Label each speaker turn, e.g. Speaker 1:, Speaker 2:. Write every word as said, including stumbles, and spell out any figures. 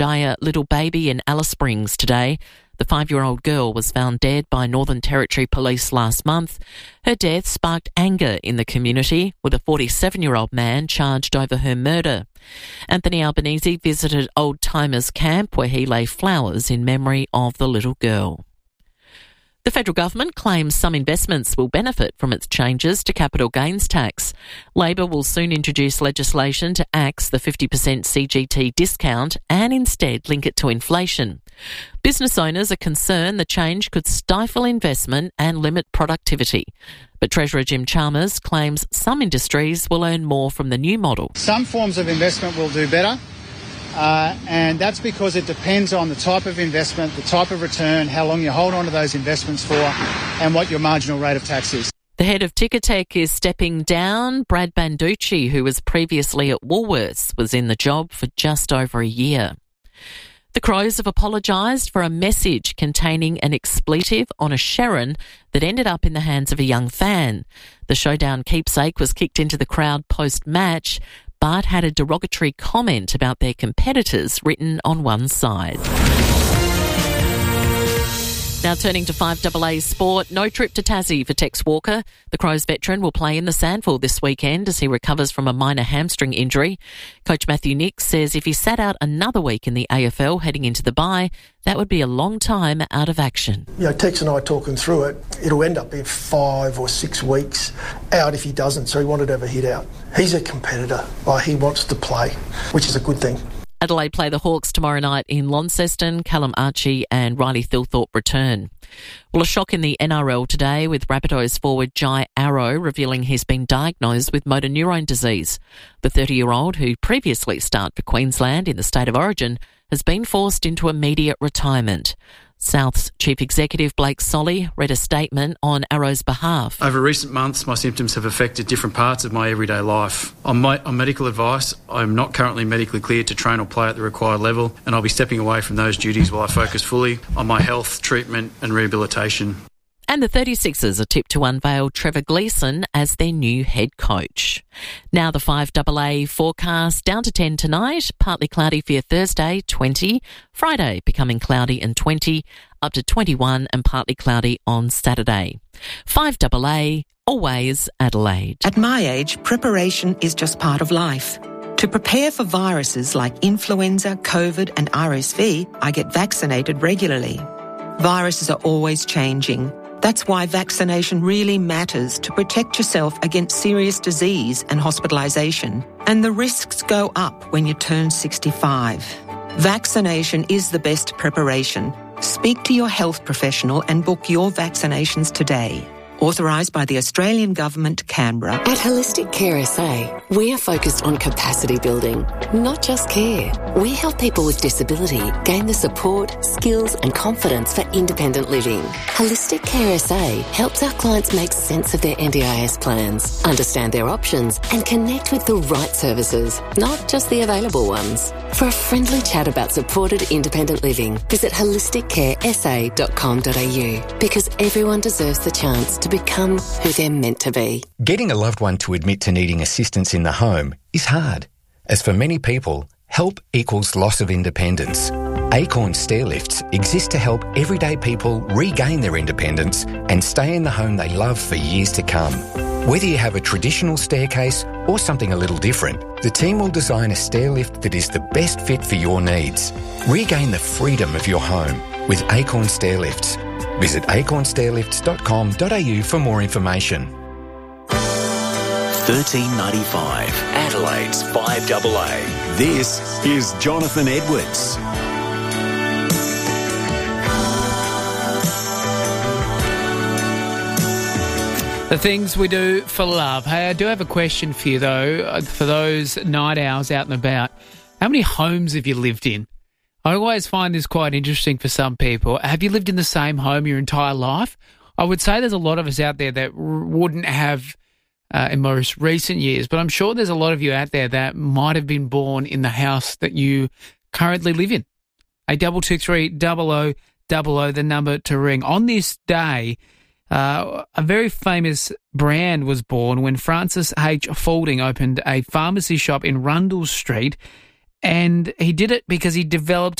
Speaker 1: by a little baby in Alice Springs today. The five-year-old girl was found dead by Northern Territory Police last month. Her death sparked anger in the community, with a forty-seven-year-old man charged over her murder. Anthony Albanese visited Old Timers Camp, where he lay flowers in memory of the little girl. The federal government claims some investments will benefit from its changes to capital gains tax. Labor will soon introduce legislation to axe the fifty percent C G T discount and instead link it to inflation. Business owners are concerned the change could stifle investment and limit productivity. But Treasurer Jim Chalmers claims some industries will earn more from the new model.
Speaker 2: Some forms of investment will do better. Uh, and that's because it depends on the type of investment, the type of return, how long you hold on to those investments for, and what your marginal rate of tax is.
Speaker 1: The head of Ticketek is stepping down. Brad Banducci, who was previously at Woolworths, was in the job for just over a year. The Crows have apologised for a message containing an expletive on a Sharon that ended up in the hands of a young fan. The Showdown keepsake was kicked into the crowd post-match, but had a derogatory comment about their competitors written on one side. Now turning to five A A sport, no trip to Tassie for Tex Walker. The Crows veteran will play in the Sandford this weekend as he recovers from a minor hamstring injury. Coach Matthew Nicks says if he sat out another week in the A F L heading into the bye, that would be a long time out of action.
Speaker 3: You know, Tex and I talking through it, it'll end up being five or six weeks out if he doesn't, so he wanted to have a hit out. He's a competitor, like he wants to play, which is a good thing.
Speaker 1: Adelaide play the Hawks tomorrow night in Launceston. Callum Archie and Riley Thilthorpe return. Well, a shock in the N R L today with Rabbitohs forward Jai Arrow revealing he's been diagnosed with motor neurone disease. The thirty-year-old, who previously starred for Queensland in the State of Origin, has been forced into immediate retirement. South's Chief Executive Blake Solly read a statement on Arrow's behalf.
Speaker 4: Over recent months, my symptoms have affected different parts of my everyday life. On, my, on medical advice, I'm not currently medically cleared to train or play at the required level, and I'll be stepping away from those duties while I focus fully on my health, treatment and rehabilitation.
Speaker 1: And the thirty-sixers are tipped to unveil Trevor Gleeson as their new head coach. Now the five A A forecast, down to ten tonight, partly cloudy for your Thursday, twenty. Friday becoming cloudy and twenty, up to twenty-one and partly cloudy on Saturday. five A A, always Adelaide.
Speaker 5: At my age, preparation is just part of life. To prepare for viruses like influenza, COVID and R S V, I get vaccinated regularly. Viruses are always changing. That's why vaccination really matters to protect yourself against serious disease and hospitalisation. And the risks go up when you turn sixty-five. Vaccination is the best preparation. Speak to your health professional and book your vaccinations today. Authorised by the Australian Government, Canberra.
Speaker 6: At Holistic Care S A, we are focused on capacity building, not just care. We help people with disability gain the support, skills and confidence for independent living. Holistic Care S A helps our clients make sense of their N D I S plans, understand their options and connect with the right services, not just the available ones. For a friendly chat about supported independent living, visit holistic care s a dot com dot a u because everyone deserves the chance to become who they're meant to be.
Speaker 7: Getting a loved one to admit to needing assistance in the home is hard, as for many people, help equals loss of independence. Acorn Stairlifts exist to help everyday people regain their independence and stay in the home they love for years to come. Whether you have a traditional staircase or something a little different, the team will design a stairlift that is the best fit for your needs. Regain the freedom of your home with Acorn Stairlifts. Visit acorn stairlifts dot com dot a u for more information.
Speaker 8: thirteen ninety-five, Adelaide's five A A. This is Jonathan Edwards.
Speaker 9: The things we do for love. Hey, I do have a question for you, though, for those night owls out and about. How many homes have you lived in? I always find this quite interesting for some people. Have you lived in the same home your entire life? I would say there's a lot of us out there that wouldn't have uh, in most recent years, but I'm sure there's a lot of you out there that might have been born in the house that you currently live in. A double two three double o double o, the number to ring. On this day, Uh, a very famous brand was born when Francis H. Faulding opened a pharmacy shop in Rundle Street And he did it because he developed